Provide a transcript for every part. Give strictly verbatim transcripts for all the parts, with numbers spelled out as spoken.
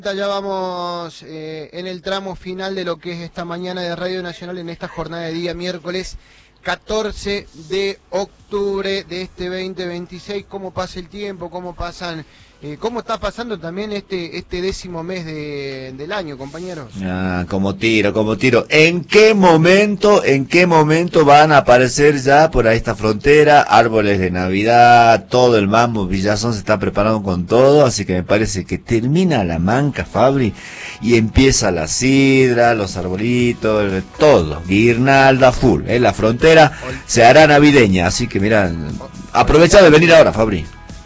Ya vamos eh, en el tramo final de lo que es esta mañana de Radio Nacional en esta jornada de día miércoles catorce de octubre de este veinte veintiséis. ¿Cómo pasa el tiempo? ¿Cómo pasan? Eh, ¿Cómo está pasando también este este décimo mes de, del año, compañeros? Ah, como tiro, como tiro. ¿En qué momento, en qué momento van a aparecer ya por ahí esta frontera, árboles de Navidad, todo el mambo, Villazón se está preparando con todo, así que me parece que termina la manca, Fabri, y empieza la sidra, los arbolitos, todo, guirnalda full, ¿eh? La frontera se hará navideña, así que mira, aprovecha de venir ahora, Fabri.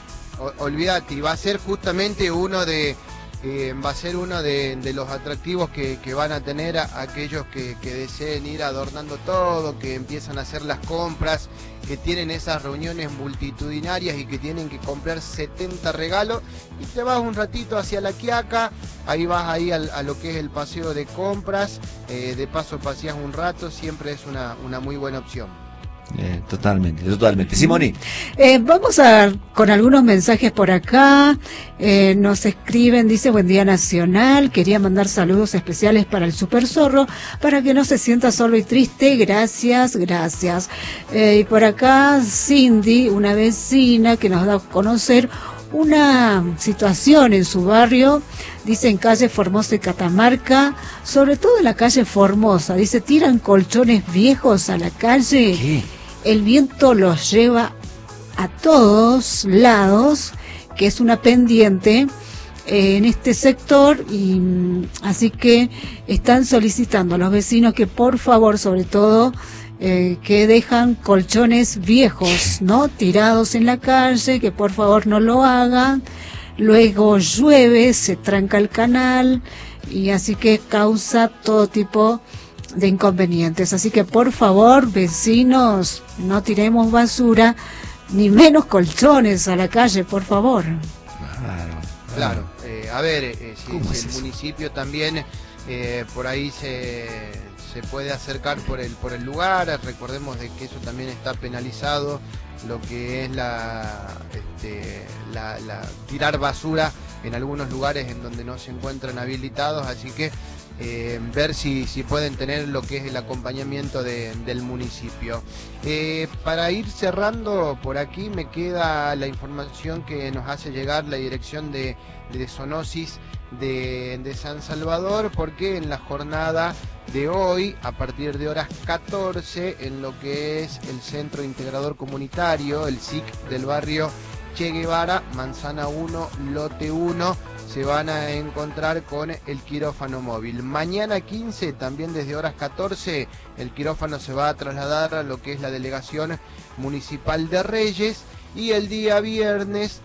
Olvídate, va a ser justamente uno de eh, va a ser uno de, de los atractivos que, que van a tener a, aquellos que, que deseen ir adornando todo, que empiezan a hacer las compras, que tienen esas reuniones multitudinarias y que tienen que comprar setenta regalos, y te vas un ratito hacia La Quiaca, ahí vas ahí al, a lo que es el paseo de compras, eh, de paso paseas un rato, siempre es una, una muy buena opción. Eh, totalmente, totalmente. Simoni. Eh, vamos a con algunos mensajes por acá. Eh, nos escriben, dice: buen día nacional, quería mandar saludos especiales para el Super Zorro, para que no se sienta solo y triste. Gracias, gracias. Eh, y por acá Cindy, una vecina que nos da a conocer una situación en su barrio, dice en calle Formosa y Catamarca, sobre todo en la calle Formosa, dice, tiran colchones viejos a la calle. ¿Qué? El viento los lleva a todos lados, que es una pendiente eh, en este sector, y así que están solicitando a los vecinos que por favor, sobre todo, eh, que dejan colchones viejos, ¿no?, tirados en la calle, que por favor no lo hagan. Luego llueve, se tranca el canal, y así que causa todo tipo de inconvenientes. Así que por favor, vecinos, no tiremos basura, ni menos colchones a la calle, por favor. Claro, claro. Eh, a ver, eh, si, si el eso? municipio también eh, por ahí se, se puede acercar por el por el lugar, recordemos de que eso también está penalizado, lo que es la, este, la, la tirar basura en algunos lugares en donde no se encuentran habilitados, así que Eh, ver si, si pueden tener lo que es el acompañamiento de, del municipio. Eh, para ir cerrando por aquí me queda la información que nos hace llegar la dirección de, de zoonosis de, de San Salvador, porque en la jornada de hoy, a partir de horas catorce, en lo que es el Centro Integrador Comunitario, el S I C del barrio Che Guevara, Manzana uno, Lote uno, se van a encontrar con el quirófano móvil. Mañana quince, también desde horas catorce, el quirófano se va a trasladar a lo que es la delegación municipal de Reyes, y el día viernes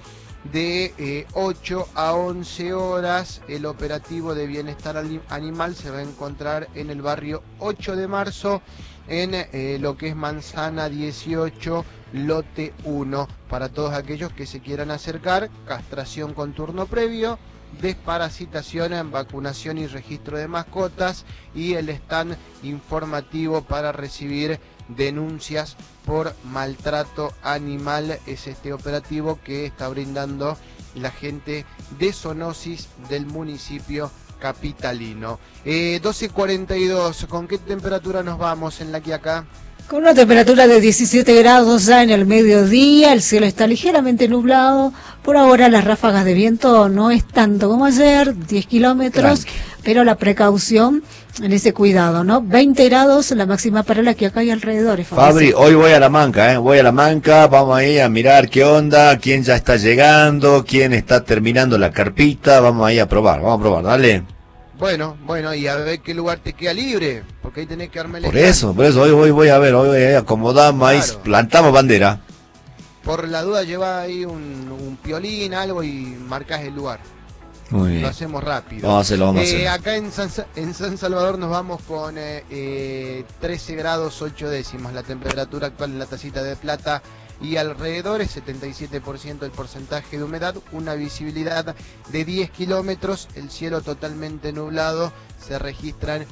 de eh, ocho a once horas el operativo de bienestar animal se va a encontrar en el barrio ocho de marzo, en eh, lo que es Manzana dieciocho, Lote uno, para todos aquellos que se quieran acercar. Castración con turno previo, desparasitación, vacunación y registro de mascotas, y el stand informativo para recibir denuncias por maltrato animal. Es este operativo que está brindando la gente de zoonosis del municipio capitalino. Eh, doce cuarenta y dos, ¿con qué temperatura nos vamos en La Quiaca? Con una temperatura de diecisiete grados ya en el mediodía, el cielo está ligeramente nublado. Por ahora las ráfagas de viento no es tanto como ayer, diez kilómetros, Tranqui. Pero la precaución en ese cuidado, ¿no? veinte grados la máxima para La Quiaca y alrededores. Fabri, hoy voy a La Manca, ¿eh? Voy a La Manca, vamos ahí a mirar qué onda, quién ya está llegando, quién está terminando la carpita, vamos ahí a probar, vamos a probar, dale. Bueno, bueno, y a ver qué lugar te queda libre, porque ahí tenés que armar el Por stand. eso, por eso, hoy, hoy voy a ver, hoy voy a acomodar maíz, Claro. Plantamos bandera. Por la duda lleva ahí un, un piolín, algo, y marcas el lugar. Muy bien. Lo hacemos rápido. Vamos a hacerlo, vamos a Eh, hacerlo. acá en San, en San Salvador nos vamos con eh, eh, trece grados ocho décimas. La temperatura actual en la Tacita de Plata y alrededores, setenta y siete por ciento el porcentaje de humedad, una visibilidad de diez kilómetros, el cielo totalmente nublado, se registran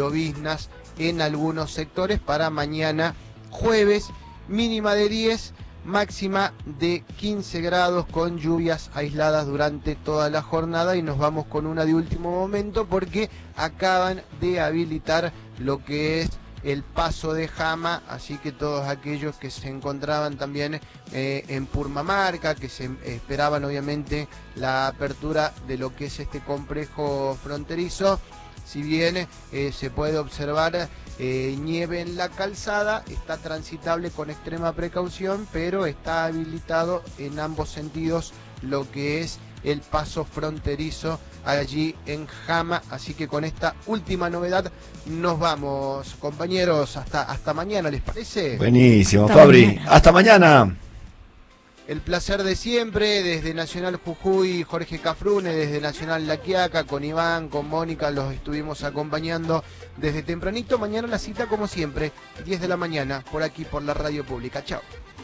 lloviznas en algunos sectores. Para mañana jueves, mínima de diez, máxima de quince grados con lluvias aisladas durante toda la jornada. Y nos vamos con una de último momento porque acaban de habilitar lo que es el paso de Jama, así que todos aquellos que se encontraban también eh, en Purmamarca, que se esperaban obviamente la apertura de lo que es este complejo fronterizo, si bien eh, se puede observar eh, nieve en la calzada, está transitable con extrema precaución, pero está habilitado en ambos sentidos lo que es el paso fronterizo allí en Jama. Así que con esta última novedad nos vamos, compañeros, hasta, hasta mañana, ¿les parece? Buenísimo, Hasta Fabri. mañana. Hasta mañana. El placer de siempre, desde Nacional Jujuy, Jorge Cafrune, desde Nacional La Quiaca, con Iván, con Mónica, los estuvimos acompañando desde tempranito. Mañana la cita como siempre, diez de la mañana, por aquí, por la radio pública. Chao.